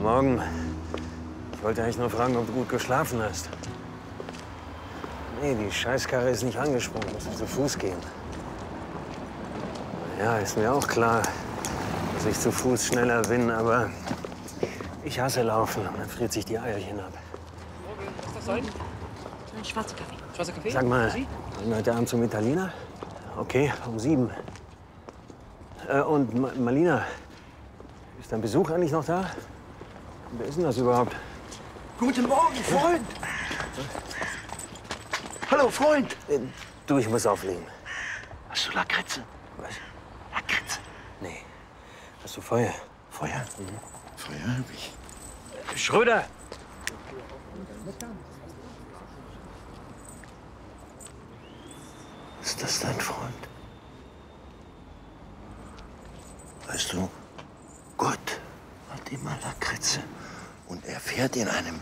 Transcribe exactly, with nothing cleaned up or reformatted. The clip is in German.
Morgen. Ich wollte eigentlich nur fragen, ob du gut geschlafen hast. Nee, die Scheißkarre ist nicht angesprungen. Du musst zu Fuß gehen. Ja, ist mir auch klar, dass ich zu Fuß schneller bin, aber ich hasse Laufen. Dann friert sich die Eierchen ab. Was das sein? Ein schwarzer Kaffee. Schwarzer Kaffee? Sag mal, wollen wir heute Abend zum Italiener? Okay, um sieben. Äh, und Ma Malina, ist dein Besuch eigentlich noch da? Wer ist denn das überhaupt? Guten Morgen, Freund! Hallo, Freund! Äh, du, ich muss auflegen. Hast du Lakritze? Was? Lakritze? Nee. Hast du Feuer? Feuer? Mhm. Feuer hab ich. Schröder! Ist das dein Freund? Weißt du, Gott hat immer Lakritze. Und er fährt in einem